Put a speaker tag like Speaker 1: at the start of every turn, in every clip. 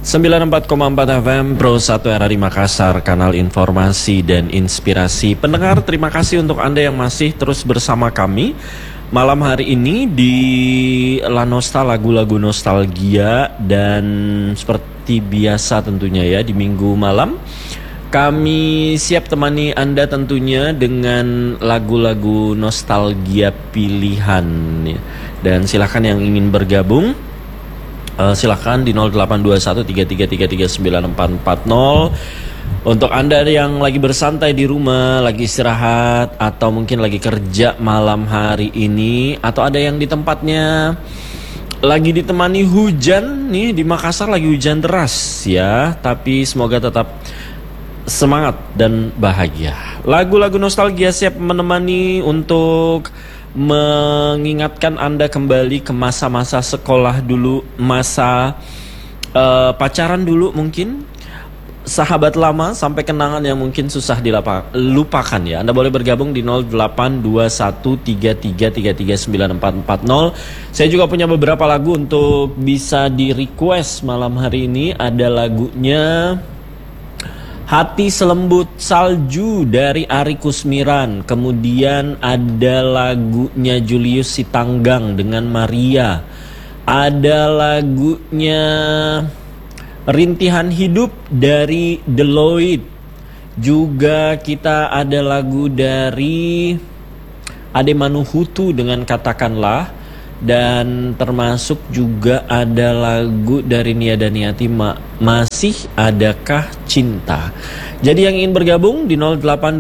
Speaker 1: 94,4 FM Pro 1 RRI Makassar, kanal informasi dan inspirasi. Pendengar, terima kasih untuk Anda yang masih terus bersama kami malam hari ini di La Nostal, lagu-lagu nostalgia. Dan seperti biasa tentunya ya, di minggu malam kami siap temani Anda tentunya dengan lagu-lagu nostalgia pilihan. Dan silakan yang ingin bergabung, silakan di 082133339440. Untuk Anda yang lagi bersantai di rumah, lagi istirahat, atau mungkin lagi kerja malam hari ini, atau ada yang di tempatnya lagi ditemani hujan nih, di Makassar lagi hujan deras ya, tapi semoga tetap semangat dan bahagia. Lagu-lagu nostalgia siap menemani untuk mengingatkan Anda kembali ke masa-masa sekolah dulu, masa pacaran dulu mungkin, sahabat lama, sampai kenangan yang mungkin susah dilupakan ya. Anda boleh bergabung di 082133339440. Saya juga punya beberapa lagu untuk bisa di request malam hari ini. Ada lagunya Hati Selembut Salju dari Ari Kusmiran. Kemudian ada lagunya Julius Sitanggang dengan Maria. Ada lagunya Rintihan Hidup dari Deloitte. Juga kita ada lagu dari Ade Manuhutu dengan Katakanlah. Dan termasuk juga ada lagu dari Nia Daniati, Masih Adakah Cinta. Jadi yang ingin bergabung di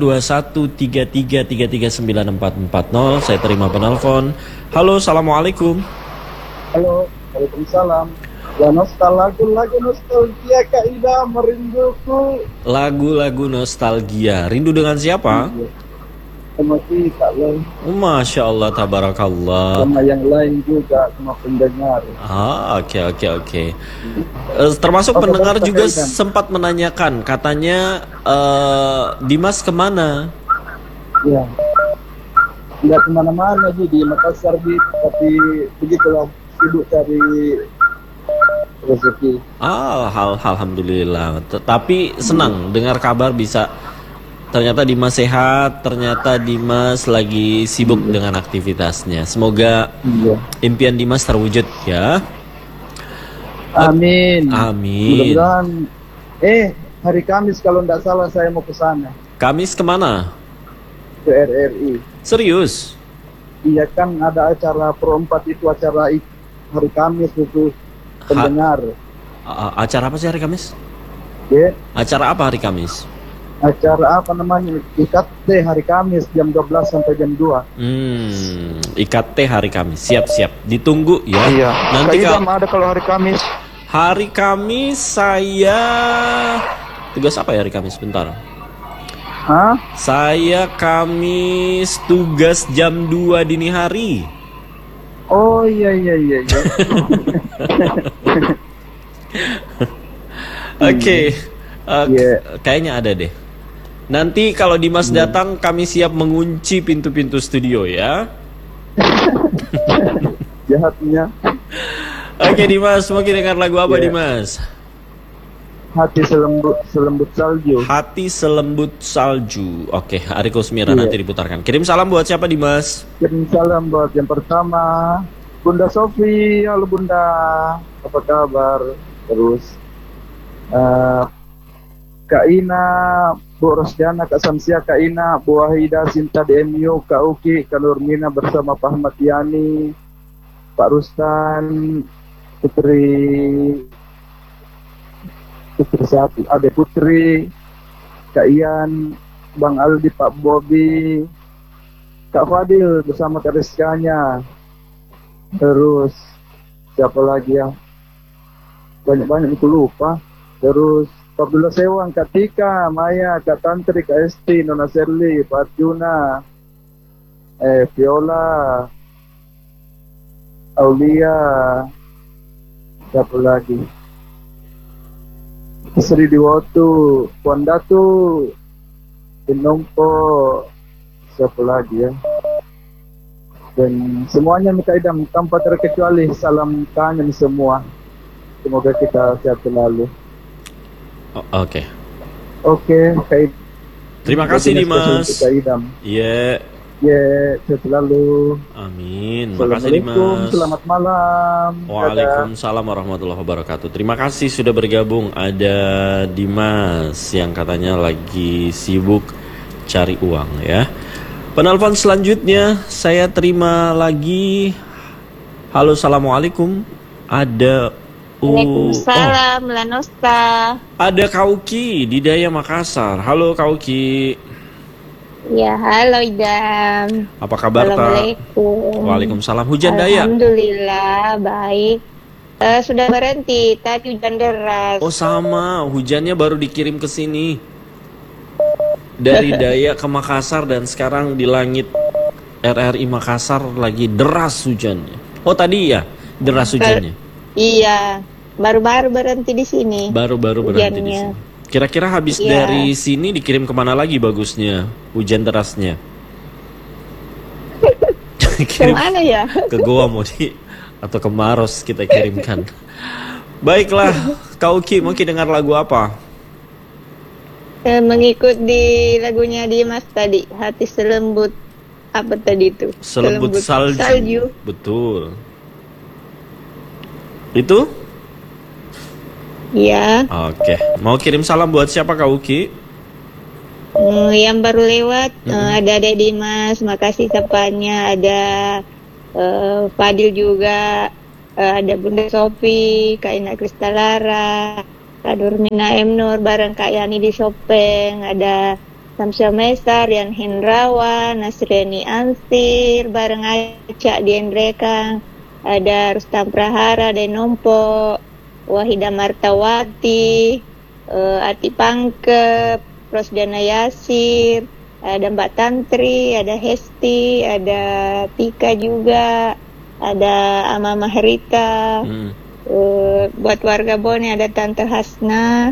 Speaker 1: 082133339440. Saya terima penelpon. Halo, assalamualaikum.
Speaker 2: Halo, waalaikumsalam. La Nostal, lagu-lagu nostalgia Kak Ida merinduku.
Speaker 1: Lagu-lagu nostalgia. Rindu dengan siapa?
Speaker 2: Emosi Kak Lai.
Speaker 1: Masya Allah, tabarakallah.
Speaker 2: Sama yang lain juga, sama pendengar.
Speaker 1: Oke. Termasuk pendengar juga sempat menanyakan, katanya Dimas kemana?
Speaker 2: Ya, nggak kemana-mana sih, di Makassar gitu, tapi begitulah, sibuk cari rezeki.
Speaker 1: Alhamdulillah. Tapi senang dengar kabar bisa. Ternyata Dimas sehat, ternyata Dimas lagi sibuk dengan aktivitasnya. Semoga impian Dimas terwujud ya.
Speaker 2: Amin.
Speaker 1: Mudah-mudahan.
Speaker 2: Hari Kamis kalau tidak salah saya mau ke sana.
Speaker 1: Kamis kemana?
Speaker 2: Ke RRI.
Speaker 1: Serius?
Speaker 2: Iya kan, ada acara Pro 4 itu, acara hari Kamis itu pendengar.
Speaker 1: Acara apa sih hari Kamis?
Speaker 2: Ya.
Speaker 1: Acara apa hari Kamis?
Speaker 2: Acara apa namanya? IKT hari Kamis jam 12 sampai jam 2.
Speaker 1: IKT hari Kamis. Siap. Ditunggu ya.
Speaker 2: Iya.
Speaker 1: Nanti
Speaker 2: ada kalau hari Kamis.
Speaker 1: Hari Kamis saya tugas apa ya hari Kamis? Bentar. Saya Kamis tugas jam 2 dini hari.
Speaker 2: Oh iya.
Speaker 1: Oke. Kayaknya ada deh. Nanti kalau Dimas datang, kami siap mengunci pintu-pintu studio ya.
Speaker 2: Jahatnya.
Speaker 1: Oke Dimas, mau dengar lagu apa Dimas?
Speaker 2: Hati Selembut Salju.
Speaker 1: Hati Selembut Salju. Oke, Ari Kusmiran nanti diputarkan. Kirim salam buat siapa Dimas?
Speaker 2: Kirim salam buat yang pertama Bunda Sofi. Halo Bunda, apa kabar? Terus Kak Ina, Bu Rosdiana, Kak Samsia, Kak Ina, Bu Wahida, Sinta DMU, Kak Uki, Kak Nurmina bersama Pak Ahmad Yani, Pak Rustan, Putri Sati, Ade Putri, Kak Ian, Bang Aldi, Pak Bobi, Kak Fadil bersama Kak Rizkanya. Terus siapa lagi ya? Banyak-banyak itu lupa. Terus Abdullah Sewang, Kak Tika, Maya, Kak Tantri, Kak Esti, Nona Serli, Pak Arjuna, Viola, Aulia, siapa lagi? Sri Diwotu, Puan Datu, Inongpo, siapa lagi ya? Dan semuanya minta idam tanpa terkecuali, salam kangen semua. Semoga kita sehat selalu.
Speaker 1: Oke.
Speaker 2: Oke, Kak
Speaker 1: Terima kasih
Speaker 2: Idam, spesial
Speaker 1: Dimas.
Speaker 2: untuk Kak Idam.
Speaker 1: Iya.
Speaker 2: Ya, sehat selalu.
Speaker 1: Amin. Makasih
Speaker 2: Assalamualaikum,
Speaker 1: Dimas.
Speaker 2: selamat malam. Dadah.
Speaker 1: Waalaikumsalam warahmatullahi wabarakatuh. Terima kasih sudah bergabung. Ada Dimas yang katanya lagi sibuk cari uang ya. Penelpon selanjutnya saya terima lagi. Halo, assalamualaikum. Ada
Speaker 3: Waalaikumsalam, Lanosta.
Speaker 1: ada Kauki di Daya Makassar. Halo Kauki.
Speaker 3: Ya, halo Idam.
Speaker 1: Apa kabar Tak?
Speaker 3: Assalamualaikum.
Speaker 1: Waalaikumsalam. Hujan Daya.
Speaker 3: Alhamdulillah, baik. Sudah berhenti, tadi hujan deras.
Speaker 1: Oh sama, hujannya baru dikirim ke sini. Dari Daya ke Makassar dan sekarang di langit RRI Makassar lagi deras hujannya. Oh tadi ya, deras hujannya.
Speaker 3: Iya, baru-baru berhenti di sini.
Speaker 1: Baru-baru berhenti di
Speaker 3: hujannya.
Speaker 1: sini. Kira-kira habis
Speaker 3: Iya.
Speaker 1: dari sini dikirim kemana lagi bagusnya hujan derasnya? Kirim
Speaker 3: Kemana ya?
Speaker 1: ke Goa Modi atau ke Maros kita kirimkan. Baiklah, Kauki mau dengar lagu apa?
Speaker 3: Mengikuti lagunya Dimas tadi, Hati Selembut. Apa tadi itu?
Speaker 1: Selembut salju. Betul. Itu?
Speaker 3: Iya.
Speaker 1: Oke. Mau kirim salam buat siapa Kauki?
Speaker 3: Yang baru lewat ada Dimas, makasih sapanya. Ada Fadil juga, ada Bunda Sofi, Kak Ina Kristalara, Kak Durmina Emnur bareng Kak Yani di Sopeng, ada Samsia Mesar, Yan Hendrawan, Nasriani Ansir bareng Aca di Endrekang, ada Rustam Prahara di Nompo, Wahida Martawati, Ati Pangkep, Rosdana Yasir, ada Mbak Tantri, ada Hesti, ada Tika juga, ada Ama Mahrita, buat warga Bone ada Tante Hasna,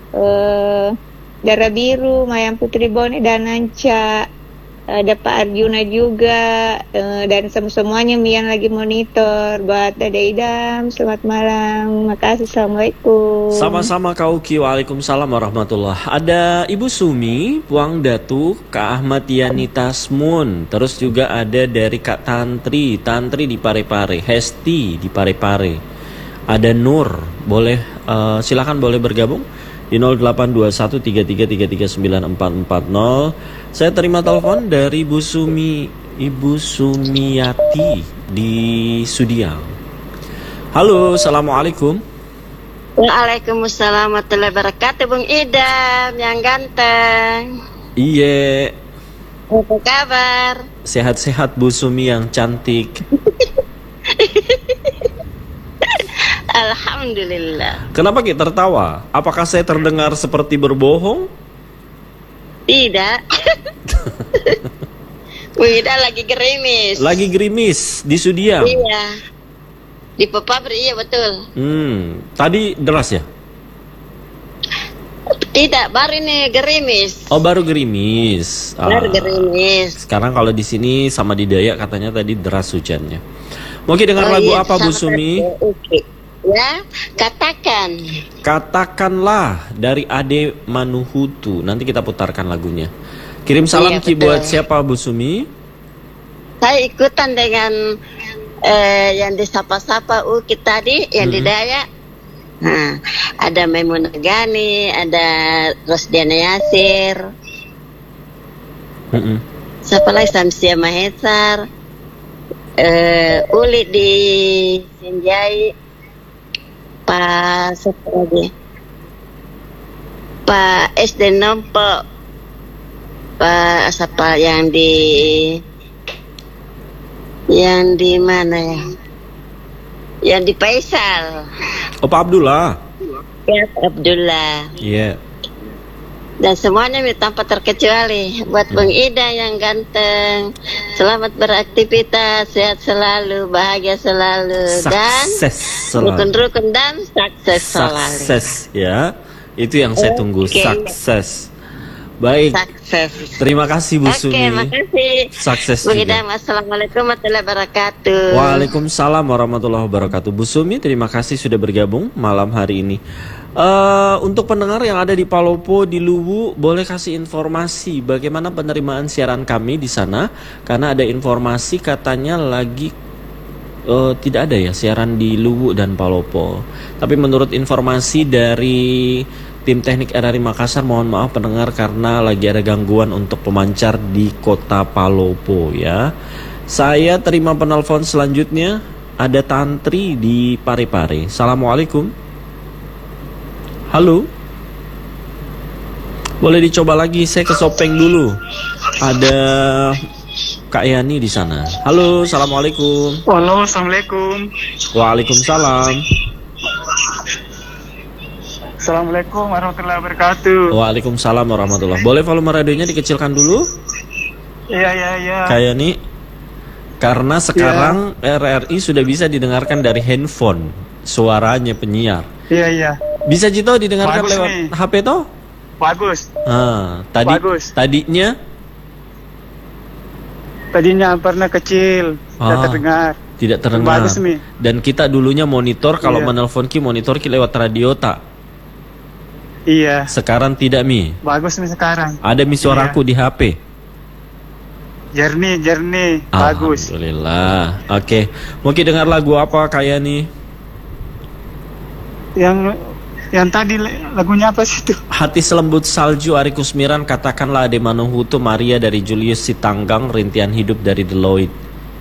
Speaker 3: Dara Biru, Mayang Putri Bone dan Nanca, ada Pak Arjuna juga, dan semuanya yang lagi monitor. Buat Dede Idam, selamat malam, makasih, assalamualaikum.
Speaker 1: Sama-sama Kauki. Waalaikumsalam warahmatullah. Ada Ibu Sumi, Puang Datu, Kak Ahmad Yani Tasmun. Terus juga ada dari Kak Tantri di Parepare, Hesti di Parepare. Ada Nur, boleh silakan boleh bergabung di 082133339440. Saya terima telepon dari Ibu Sumiati di Sudiang. Halo, assalamualaikum.
Speaker 4: Waalaikumsalam warahmatullahi wabarakatuh, Bung Idam yang ganteng.
Speaker 1: Iya,
Speaker 4: Apa kabar?
Speaker 1: sehat-sehat Bu Sumi yang cantik.
Speaker 4: Alhamdulillah.
Speaker 1: Kenapa kita tertawa? Apakah saya terdengar seperti berbohong?
Speaker 4: Tidak. Bung Idam lagi gerimis.
Speaker 1: Lagi gerimis di Sudiang.
Speaker 4: Iya. Di Pepabri, iya betul.
Speaker 1: Tadi deras ya?
Speaker 4: Tidak, baru ini gerimis.
Speaker 1: Oh, baru gerimis.
Speaker 4: Baru gerimis.
Speaker 1: Sekarang kalau di sini sama di Dayak katanya tadi deras hujannya. Mau dengar lagu
Speaker 4: iya,
Speaker 1: apa Bu
Speaker 4: sama
Speaker 1: Sumi?
Speaker 4: Oke. Ya, katakan.
Speaker 1: Katakanlah dari Ade Manuhutu. Nanti kita putarkan lagunya. Kirim salam
Speaker 4: Iya,
Speaker 1: Ki
Speaker 4: betul.
Speaker 1: buat siapa Bu Sumi?
Speaker 4: Saya ikutan dengan yang disapa-sapa Uki tadi, yang di Dayak. Nah, ada Maimunah Gani, ada Rosdiana Yasir, siapa lagi, Samsia Mahesar, Uli di Sinjai, Pak siapa lagi, Pak SD Nompo, Pak siapa yang di mana ya? Yang di Faisal.
Speaker 1: Oh, Pak Abdullah.
Speaker 4: Ya, Abdullah.
Speaker 1: Iya.
Speaker 4: Dan semuanya tanpa terkecuali buat Bang Ida yang ganteng. Selamat beraktivitas, sehat selalu, bahagia selalu, dan
Speaker 1: Sukses selalu.
Speaker 4: rukun-rukun dan sukses selalu.
Speaker 1: Sukses ya. Itu yang saya tunggu,
Speaker 4: Oke.
Speaker 1: sukses. Baik.
Speaker 4: Sukses.
Speaker 1: Terima kasih Bu
Speaker 4: Oke,
Speaker 1: Sumi.
Speaker 4: makasih.
Speaker 1: Sukses
Speaker 4: Bung
Speaker 1: juga.
Speaker 4: Idam, assalamualaikum warahmatullahi wabarakatuh.
Speaker 1: Waalaikumsalam warahmatullahi wabarakatuh. Bu Sumi, terima kasih sudah bergabung malam hari ini. Untuk pendengar yang ada di Palopo, di Luwu, boleh kasih informasi bagaimana penerimaan siaran kami di sana? Karena ada informasi katanya lagi tidak ada ya siaran di Luwu dan Palopo. Tapi menurut informasi dari tim teknik RRI Makassar, mohon maaf pendengar karena lagi ada gangguan untuk pemancar di kota Palopo ya. Saya terima penelpon selanjutnya, ada Tantri di Parepare. Assalamualaikum. Halo. Boleh dicoba lagi, saya ke Sopeng dulu. Ada Kak Yani di sana. Halo, assalamualaikum.
Speaker 5: Halo, assalamualaikum.
Speaker 1: Waalaikumsalam.
Speaker 5: Assalamualaikum warahmatullahi wabarakatuh.
Speaker 1: Waalaikumsalam warahmatullahi. Boleh volume radionya dikecilkan dulu?
Speaker 5: Iya.
Speaker 1: Kayak nih, karena sekarang RRI sudah bisa didengarkan dari handphone suaranya penyiar.
Speaker 5: Iya.
Speaker 1: Bisa Cito didengarkan
Speaker 5: Bagus
Speaker 1: lewat
Speaker 5: nih.
Speaker 1: HP toh?
Speaker 5: Bagus. Bagus. Tadinya pernah kecil, tidak terdengar.
Speaker 1: Tidak terdengar.
Speaker 5: Bagus nih.
Speaker 1: Dan kita dulunya monitor kalau
Speaker 5: Iya.
Speaker 1: menelpon ki monitor ki lewat radio tak.
Speaker 5: Iya.
Speaker 1: Sekarang tidak mi.
Speaker 5: Bagus nih sekarang.
Speaker 1: Ada mi suaraku di HP.
Speaker 5: Jernih. Bagus.
Speaker 1: Alhamdulillah. Oke. Mungkin dengar lagu apa kayak nih?
Speaker 5: Yang tadi lagunya apa sih itu?
Speaker 1: Hati selembut salju Ari Kusmiran, katakanlah Ade Manuhutu, Maria dari Julius Sitanggang, Rintian Hidup dari Deloitte.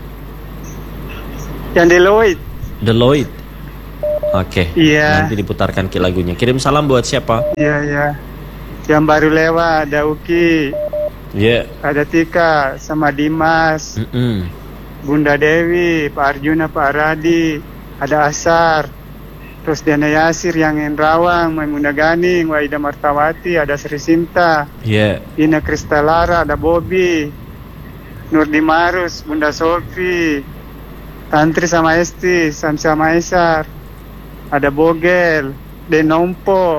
Speaker 5: Yang Deloitte.
Speaker 1: Oke.
Speaker 5: Iya.
Speaker 1: Nanti diputarkan ki lagunya. Kirim salam buat siapa?
Speaker 5: Iya. Yang baru lewat ada Uki,
Speaker 1: Ya.
Speaker 5: ada Tika, sama Dimas, Bunda Dewi, Pak Arjuna, Pak Radi, ada Asar, terus Diana Yasir, yang Rawang, Maimuna Ganing, Waida Martawati, ada Sri Sinta,
Speaker 1: Ya.
Speaker 5: Ina Kristalara, ada Bobby, Nurdi Marus, Bunda Sofi, Tantri sama Esti, Samsia Maesar, ada Bogel, Denompo,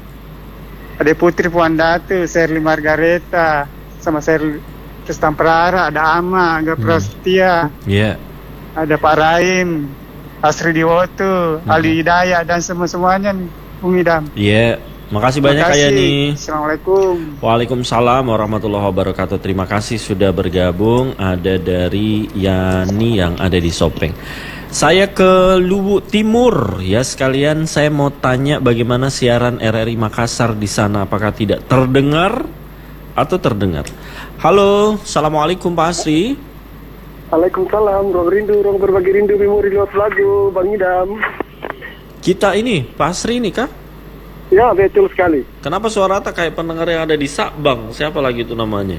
Speaker 5: ada Putri Puandatu, Serli Margareta, sama Serli Testamprara, ada Ama, Angga Prasetya,
Speaker 1: Ya.
Speaker 5: ada Pak Raim, Asri Diwoto, Ali Hidayah, dan semuanya nih, Bung Idam.
Speaker 1: Ya. Makasih banyak
Speaker 5: Terima
Speaker 1: kayak
Speaker 5: kasih.
Speaker 1: nih.
Speaker 5: Assalamualaikum.
Speaker 1: Waalaikumsalam warahmatullahi wabarakatuh. Terima kasih sudah bergabung. Ada dari Yani yang ada di Sopeng. Saya ke Luwu Timur ya sekalian. Saya mau tanya bagaimana siaran RRI Makassar di sana. Apakah tidak terdengar atau terdengar? Halo, assalamualaikum Pak Asri.
Speaker 2: Waalaikumsalam, ruang berbagi rindu memori lewat lagu, Bang Idam.
Speaker 1: Kita ini Pak Asri ini kah?
Speaker 2: Ya, betul sekali.
Speaker 1: Kenapa suara tak kayak pendengar yang ada di Sabang? Siapa lagi itu namanya?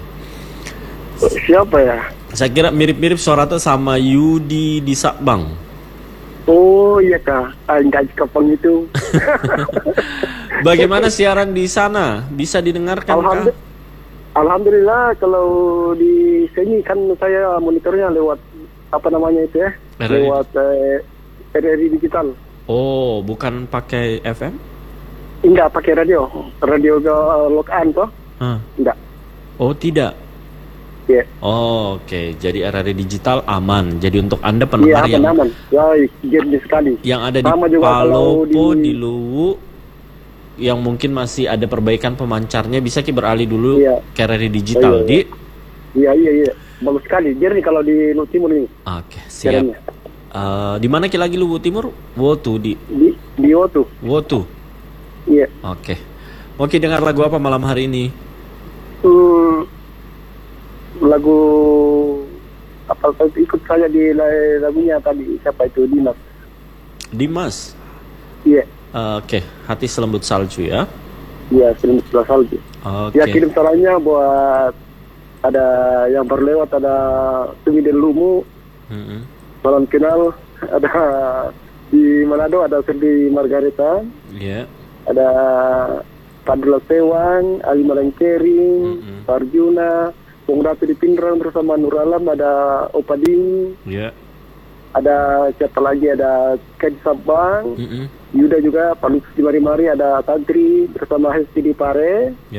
Speaker 2: Siapa ya?
Speaker 1: Saya kira mirip-mirip suara tak sama Yudi di Sabang.
Speaker 2: Oh iya kak, enggak kapang itu.
Speaker 1: Bagaimana siaran di sana? Bisa didengarkan kah?
Speaker 2: Alhamdulillah, kalau di sini kan saya monitornya lewat apa namanya itu ya?
Speaker 1: RRI.
Speaker 2: Lewat RRI digital.
Speaker 1: Oh, bukan pakai FM?
Speaker 2: Enggak pakai radio lokan toh?
Speaker 1: Hah.
Speaker 2: Enggak.
Speaker 1: Oh, tidak.
Speaker 2: Ya.
Speaker 1: Oh, oke. Jadi RRI digital aman. Jadi untuk Anda
Speaker 2: Iya,
Speaker 1: pendengar yang
Speaker 2: aman. Ya, jernih sekali.
Speaker 1: yang ada di
Speaker 2: Sama juga kalau
Speaker 1: Palopo, di Luwu, yang mungkin masih ada perbaikan pemancarnya, bisa kita beralih dulu
Speaker 2: Iya.
Speaker 1: ke RRI digital,
Speaker 2: Iya.
Speaker 1: Di.
Speaker 2: Iya. Bagus sekali. Jernih kalau di Luwu Timur ini.
Speaker 1: Oke, siap.
Speaker 2: Siarannya.
Speaker 1: Di mana kita lagi Luwu Timur? Wotu di
Speaker 2: Di Otu.
Speaker 1: Wotu.
Speaker 2: Iya.
Speaker 1: Oke. Oke, dengar lagu apa malam hari ini?
Speaker 2: Lagu apa ikut saya di lagunya tadi, siapa itu, Dimas.
Speaker 1: Dimas.
Speaker 2: Iya.
Speaker 1: Oke, Hati Selembut Salju ya.
Speaker 2: Iya, film sebelah salju.
Speaker 1: Oke.
Speaker 2: Ya, kirim sarannya buat ada yang baru lewat, ada Tumi dan Lumu,
Speaker 1: Mm-mm.
Speaker 2: salam kenal, ada di Manado ada Serdi Margareta,
Speaker 1: Iya.
Speaker 2: ada Padula Sewang, Ali Malengkering, Arjuna, Bung Ratu di Pindrang bersama Nur Alam, ada Opading,
Speaker 1: Iya.
Speaker 2: ada siapa lagi, ada Ken Sabang,
Speaker 1: Mm-mm.
Speaker 2: Yuda juga, Pak Lutus di Mari-Mari, ada Tantri bersama Hesti di Pare,
Speaker 1: Ya.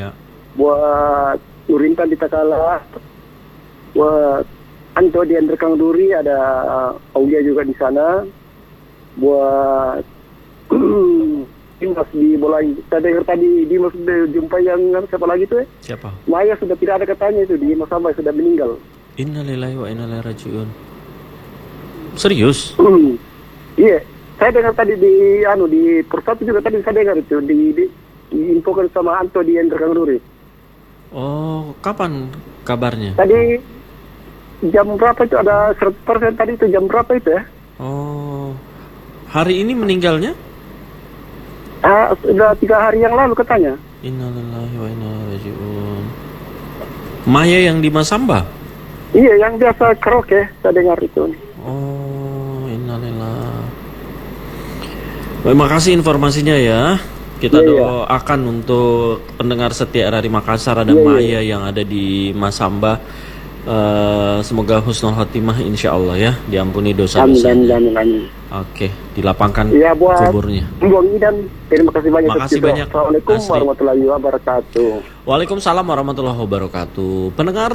Speaker 6: buat Nurintan di Takala, buat Anto di Andrekang Duri, ada Aulia juga di sana, buat Dimas di bola. Saya dengar tadi Dimas sudah jumpa yang siapa lagi tuh?
Speaker 1: Siapa?
Speaker 6: Maya sudah tidak ada katanya itu di Masamba sudah meninggal.
Speaker 1: Innalillahi wa inna ilaihi rajiun. Serius?
Speaker 6: Iya, saya dengar tadi di Persatu juga tadi saya dengar itu diinfokan sama Anto di Andrekang Duri.
Speaker 1: Oh, kapan kabarnya?
Speaker 6: Tadi jam berapa itu ada 100% tadi itu jam berapa itu ya?
Speaker 1: Oh, hari ini meninggalnya?
Speaker 6: Sudah 3 hari yang lalu katanya.
Speaker 1: Innalillahi wa inna ilaihi rajiun. Maya yang di Masamba?
Speaker 6: Iya, yang biasa karaoke saya dengar itu.
Speaker 1: Oh, innalillah. Terima kasih informasinya ya. Kita doakan untuk pendengar setia RRI Makassar, ada Maya yang ada di Masamba. Semoga husnul khotimah insyaallah ya, diampuni dosa-dosanya.
Speaker 6: Amin.
Speaker 1: Oke, dilapangkan
Speaker 6: buat
Speaker 1: kuburnya.
Speaker 6: Buang Idan, terima kasih banyak.
Speaker 1: Makasih banyak.
Speaker 6: Assalamualaikum warahmatullahi wabarakatuh.
Speaker 1: Waalaikumsalam warahmatullahi wabarakatuh. Pendengar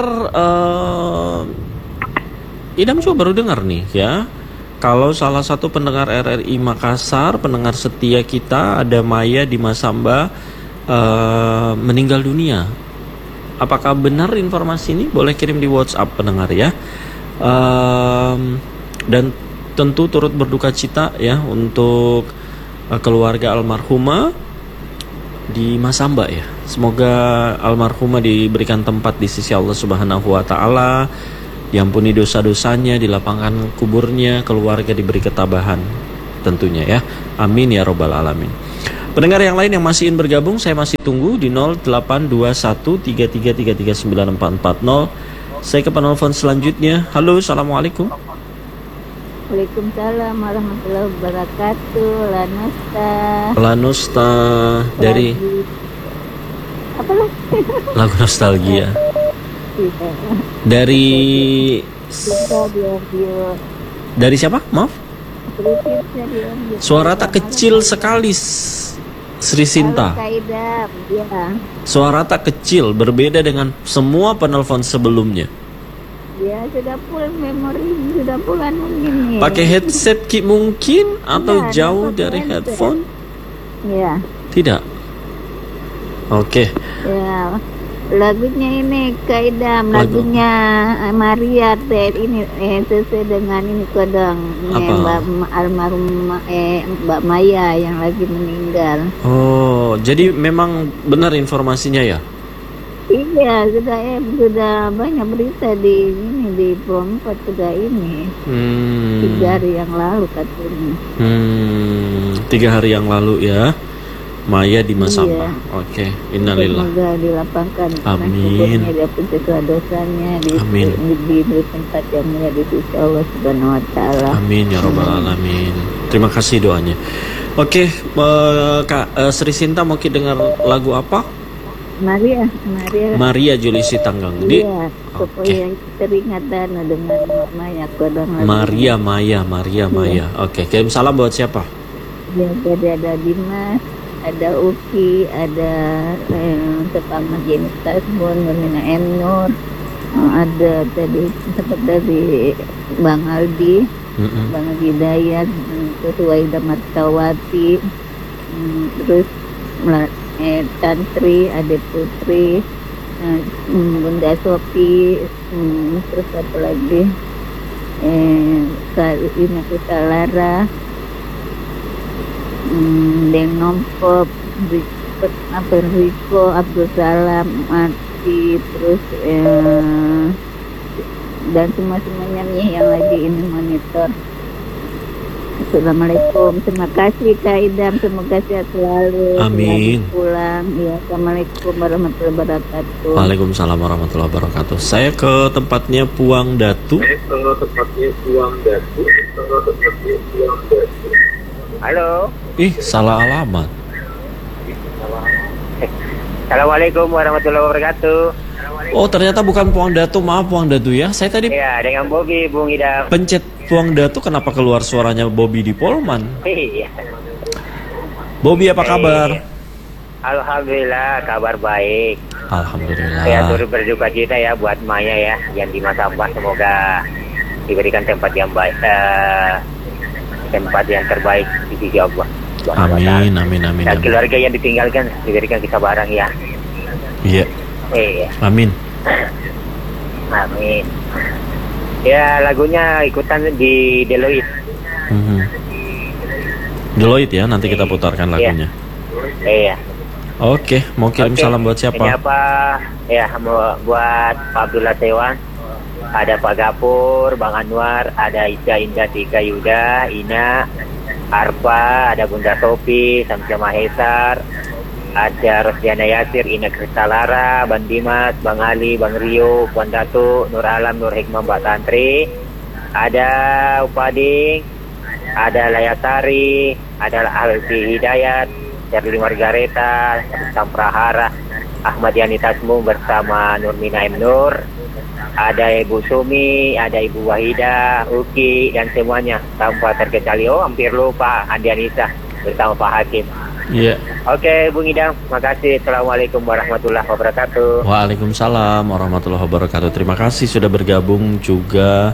Speaker 1: Idam juga baru dengar nih ya, kalau salah satu pendengar RRI Makassar, pendengar setia kita, ada Maya di Masamba, meninggal dunia. Apakah benar informasi ini? Boleh kirim di WhatsApp pendengar ya. Dan tentu turut berduka cita ya untuk keluarga almarhumah di Masamba ya. Semoga almarhumah diberikan tempat di sisi Allah Subhanahu wa taala, diampuni dosa-dosanya, dilapangkan kuburnya, keluarga diberi ketabahan tentunya ya. Amin ya robbal alamin. Pendengar yang lain yang masih ingin bergabung, saya masih tunggu di 082133339440. Saya ke penelpon selanjutnya. Halo, assalamualaikum.
Speaker 7: Waalaikumsalam warahmatullahi wabarakatuh.
Speaker 1: Lanusta dari
Speaker 7: apa lagi?
Speaker 1: Lagu nostalgia. Dari siapa? Maaf. Suara tak kecil sekali, Sri Sinta. Suara tak kecil, berbeda dengan semua penelpon sebelumnya.
Speaker 7: Ya sudah full memori, sudah full mungkin.
Speaker 1: Pakai headset mungkin atau jauh dari headphone?
Speaker 7: Ya.
Speaker 1: Tidak. Oke.
Speaker 7: Ya. Lagunya ini Kaidam, lagunya Maria ini sesuai dengan ini kodong almarhum Mbak Maya yang lagi meninggal.
Speaker 1: Oh, jadi memang benar informasinya ya?
Speaker 7: Iya, sudah banyak berita di Pro 4 sudah ini. 3 hari yang lalu katanya.
Speaker 1: 3 hari yang lalu ya. Maya di Masamba. Iya. Oke, innalillah.
Speaker 7: Semoga dilapangkan.
Speaker 1: Amin.
Speaker 7: Dihapus dosanya.
Speaker 1: Amin.
Speaker 7: Di tempat yang mulia di sisi Allah Subhanahu Wa Taala.
Speaker 1: Amin ya robbal alamin. Terima kasih doanya. Oke, Kak Sri Sinta mau dengar lagu apa? Maria Julisi Tanggang.
Speaker 7: Iya, supaya teringat dengan Maya kodang.
Speaker 1: Maria. Oke, kirim salam buat siapa?
Speaker 7: Ya, jadi ada Dimas, ada Uki, ada Tepama Jenis Tasbon, Bermina M. Nur, ada tadi sempat dari Bang Aldi, Bang Aldi Dayat, terus Waida Martawati, terus Tantri, Ade Putri, Bunda Sopi, terus apa lagi, Ina Lara, Deng Nompop, Riko, Abdul Salam, Mati, terus dan semuanya nih yang lagi ini monitor. Assalamualaikum, terima kasih Kak Idam, semoga sehat selalu.
Speaker 1: Amin.
Speaker 7: Pulang, ya. Assalamualaikum warahmatullahi wabarakatuh.
Speaker 1: Waalaikumsalam warahmatullahi wabarakatuh. Saya ke tempatnya Puang Datu.
Speaker 8: Halo.
Speaker 1: Salah alamat.
Speaker 8: Assalamualaikum warahmatullahi wabarakatuh.
Speaker 1: Oh, ternyata bukan Puang Datu. Maaf Puang Datu ya. Saya tadi
Speaker 8: dengan Bobby, Bung Idam.
Speaker 1: Pencet Puang Datu, kenapa keluar suaranya Bobby di Polman?
Speaker 8: Iya.
Speaker 1: Bobby apa kabar?
Speaker 8: Alhamdulillah, kabar baik.
Speaker 1: Alhamdulillah.
Speaker 8: Saya turut berduka cita ya buat Maya ya yang di Masambah, semoga diberikan tempat yang baik, tempat yang terbaik di sisi Allah.
Speaker 1: Amin, amin, amin.
Speaker 8: Dan
Speaker 1: amin.
Speaker 8: keluarga yang ditinggalkan diberikan kesabaran ya.
Speaker 1: Iya.
Speaker 8: Iya.
Speaker 1: Amin.
Speaker 8: Amin. Ya, lagunya ikutan di Deloitte.
Speaker 1: Deloitte ya, nanti kita putarkan lagunya.
Speaker 8: Iya.
Speaker 1: Oke, mau kirim salam buat siapa?
Speaker 8: Ini apa? Ya, buat Pak Abdullah Tewan, ada Pak Gapur, Bang Anwar, ada Isya Indah Tika Yuda, Ina, Arfa, ada Bunda Sopi, Samsia Mahesar, ada Rosdiana Yasir, Ina Kristalara, Bang Dimas, Bang Ali, Bang Rio, Puan Datu, Nur Alam, Nur Hikmah, Mbak Tantri, ada Upading, ada Layatari, ada Alfi Hidayat, Charlie Margareta, Samprahara, Ahmad Yani Tasmu bersama Nurmina M. Nur, ada Ibu Sumi, ada Ibu Wahida, Uki, dan semuanya tanpa terkecuali. Oh, hampir lupa Andi Anissa bersama Pak Hakim.
Speaker 1: Iya.
Speaker 8: Oke, Bung Idam, makasih. Assalamualaikum warahmatullahi wabarakatuh.
Speaker 1: Waalaikumsalam warahmatullahi wabarakatuh. Terima kasih sudah bergabung juga.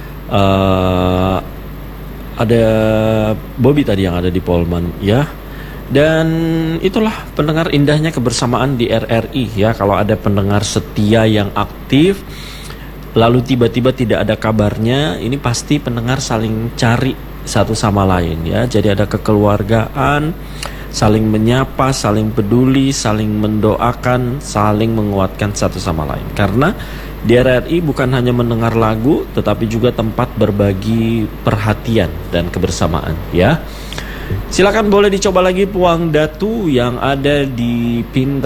Speaker 1: Ada Bobby tadi yang ada di Polman ya. Dan itulah pendengar indahnya kebersamaan di RRI ya. Kalau ada pendengar setia yang aktif lalu tiba-tiba tidak ada kabarnya, ini pasti pendengar saling cari satu sama lain ya. Jadi ada kekeluargaan, saling menyapa, saling peduli, saling mendoakan, saling menguatkan satu sama lain. Karena di RRI bukan hanya mendengar lagu, tetapi juga tempat berbagi perhatian dan kebersamaan ya. Silakan boleh dicoba lagi Puang Datu yang ada di Pinter